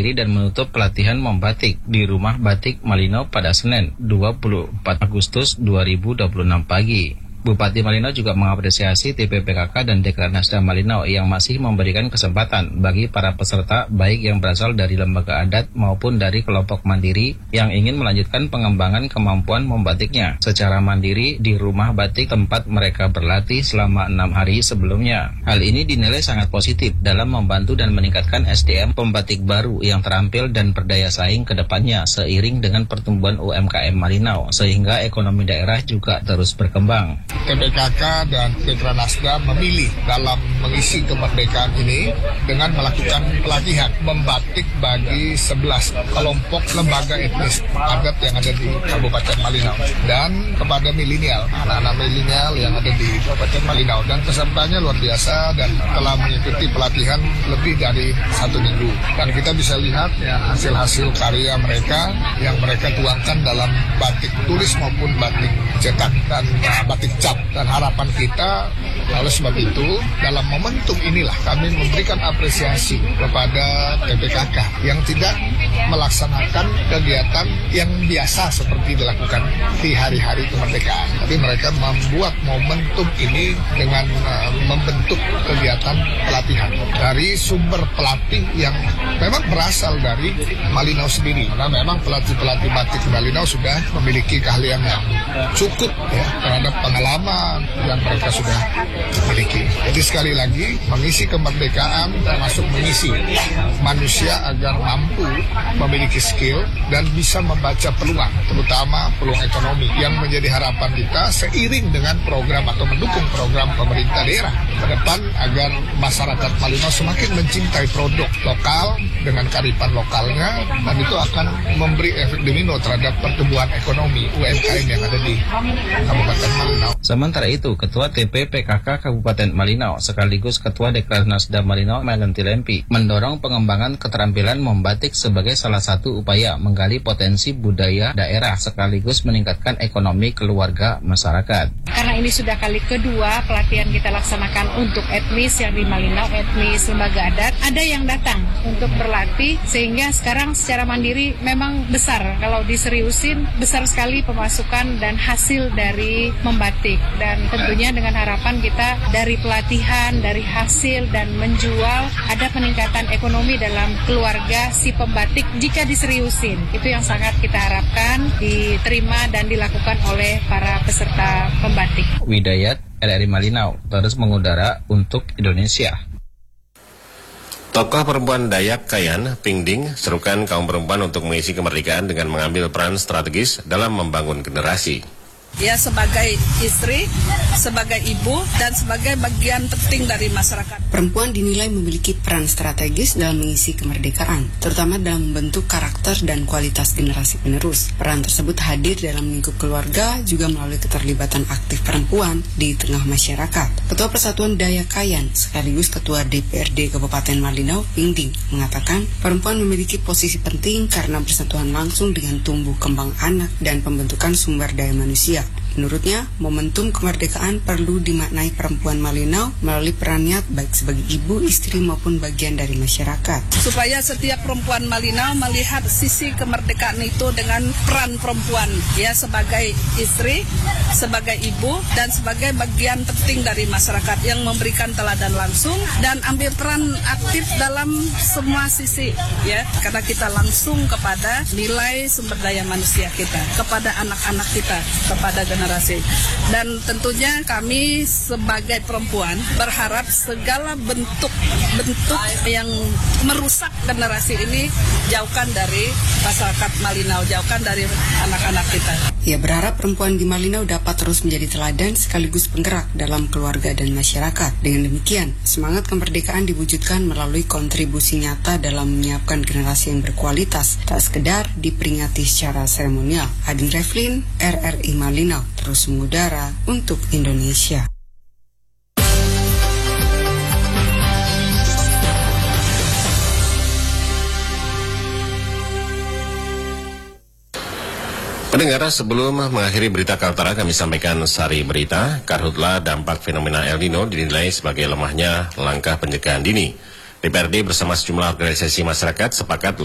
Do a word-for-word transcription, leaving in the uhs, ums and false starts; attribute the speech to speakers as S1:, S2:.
S1: mengakhiri dan menutup pelatihan membatik di Rumah Batik Malino pada Senin, dua puluh empat Agustus dua ribu dua puluh enam pagi. Bupati Malino juga mengapresiasi T P P K K dan Dekranasda Malino yang masih memberikan kesempatan bagi para peserta baik yang berasal dari lembaga adat maupun dari kelompok mandiri yang ingin melanjutkan pengembangan kemampuan membatiknya secara mandiri di rumah batik tempat mereka berlatih selama enam hari sebelumnya. Hal ini dinilai sangat positif dalam membantu dan meningkatkan S D M pembatik baru yang terampil dan berdaya saing ke depannya seiring dengan pertumbuhan U M K M Malino sehingga ekonomi daerah juga terus berkembang.
S2: T P K K dan Dekranasda memilih dalam mengisi kemerdekaan ini dengan melakukan pelatihan membatik bagi sebelas kelompok lembaga etnis adat yang ada di Kabupaten Malino dan kepada milenial, anak-anak milenial yang ada di Kabupaten Malino, dan pesertanya luar biasa dan telah mengikuti pelatihan lebih dari satu minggu, dan kita bisa lihat ya hasil-hasil karya mereka yang mereka tuangkan dalam batik tulis maupun batik cetak dan uh, batik cap. Dan harapan kita, oleh sebab itu, dalam momentum inilah kami memberikan apresiasi kepada T P K K yang tidak melaksanakan kegiatan yang biasa seperti dilakukan di hari-hari kemerdekaan. Tapi mereka membuat momentum ini dengan uh, membentuk kegiatan pelatihan dari sumber pelatih yang memang berasal dari Malino sendiri. Karena memang pelatih-pelatih batik Malino sudah memiliki keahlian yang cukup ya terhadap pengalaman yang mereka sudah miliki. Jadi sekali lagi mengisi kemerdekaan termasuk mengisi manusia agar mampu memiliki skill dan bisa membaca peluang, terutama peluang ekonomi yang menjadi harapan kita seiring dengan program atau mendukung program pemerintah daerah ke depan agar masyarakat Malino semakin mencintai produk lokal dengan kearifan lokalnya, dan itu akan memberi efek domino terhadap pertumbuhan ekonomi U M K M yang ada di Kabupaten Malino.
S1: Sementara itu, Ketua T P P K K Kabupaten Malino sekaligus Ketua Dekranasda Malino Melenti Lempi mendorong pengembangan keterampilan membatik sebagai salah satu upaya menggali potensi budaya daerah sekaligus meningkatkan ekonomi keluarga masyarakat.
S3: Karena ini sudah kali kedua pelatihan kita laksanakan untuk etnis yang di Malino, etnis lembaga adat, ada yang datang untuk berlatih sehingga sekarang secara mandiri memang besar. Kalau diseriusin besar sekali pemasukan dan hasil dari membatik, dan tentunya dengan harapan kita dari pelatihan, dari hasil dan menjual ada peningkatan ekonomi dalam keluarga si pembatik jika diseriusin. Itu yang sangat kita harapkan diterima dan dilakukan oleh para peserta pembatik.
S1: Widayat, R R I Malino, terus mengudara untuk Indonesia.
S4: Tokoh perempuan Dayak Kayan, Pingding, serukan kaum perempuan untuk mengisi kemerdekaan dengan mengambil peran strategis dalam membangun generasi.
S5: Ya, sebagai istri, sebagai ibu, dan sebagai bagian penting dari masyarakat.
S6: Perempuan dinilai memiliki peran strategis dalam mengisi kemerdekaan, terutama dalam membentuk karakter dan kualitas generasi penerus. Peran tersebut hadir dalam lingkup keluarga, juga melalui keterlibatan aktif perempuan di tengah masyarakat. Ketua Persatuan Dayak Kayan, sekaligus Ketua D P R D Kabupaten Malino, Pingding, mengatakan perempuan memiliki posisi penting karena bersentuhan langsung dengan tumbuh kembang anak dan pembentukan sumber daya manusia. Menurutnya, momentum kemerdekaan perlu dimaknai perempuan Malino melalui perannya baik sebagai ibu, istri maupun bagian dari masyarakat.
S5: Supaya setiap perempuan Malino melihat sisi kemerdekaan itu dengan peran perempuan, ya sebagai istri, sebagai ibu, dan sebagai bagian penting dari masyarakat yang memberikan teladan langsung dan ambil peran aktif dalam semua sisi, ya, karena kita langsung kepada nilai sumber daya manusia kita, kepada anak-anak kita, kepada generasi. Dan tentunya kami sebagai perempuan berharap segala bentuk-bentuk yang merusak generasi ini jauhkan dari masyarakat Malino, jauhkan dari anak-anak kita.
S6: Ia berharap perempuan di Malino dapat terus menjadi teladan sekaligus penggerak dalam keluarga dan masyarakat. Dengan demikian, semangat kemerdekaan diwujudkan melalui kontribusi nyata dalam menyiapkan generasi yang berkualitas, tak sekedar diperingati secara seremonial. Adin Revlin, R R I Malino, terus mengudara untuk Indonesia.
S4: Pendengar, sebelum mengakhiri berita Kaltara, kami sampaikan sari berita. Karhutla dampak fenomena El Nino dinilai sebagai lemahnya langkah pencegahan dini. D P R D bersama sejumlah organisasi masyarakat sepakat